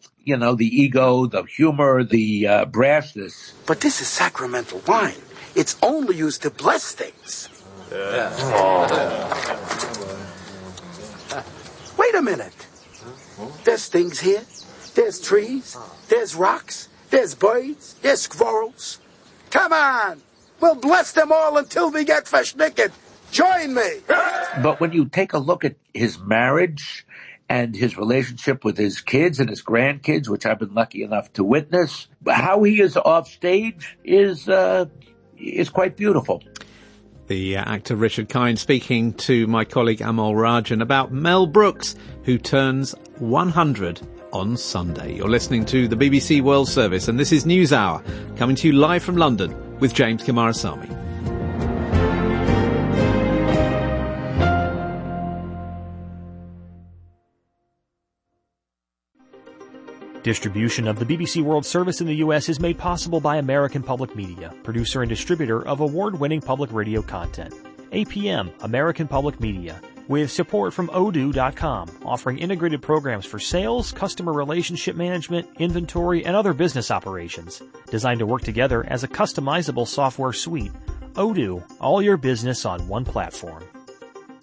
the ego, the humor, the brashness. But this is sacramental wine. It's only used to bless things. Wait a minute. There's things here. There's trees. There's rocks. There's birds. There's squirrels. Come on. We'll bless them all until we get naked. Join me. But when you take a look at his marriage and his relationship with his kids and his grandkids, which I've been lucky enough to witness, how he is off stage is quite beautiful. The actor Richard Kind speaking to my colleague Amol Rajan about Mel Brooks, who turns 100 on Sunday. You're listening to the BBC World Service, and this is News Hour, coming to you live from London with James Kimarasamy. Distribution of the BBC World Service in the U.S. is made possible by American Public Media, producer and distributor of award-winning public radio content. APM, American Public Media, with support from Odoo.com, offering integrated programs for sales, customer relationship management, inventory, and other business operations. Designed to work together as a customizable software suite. Odoo, all your business on one platform.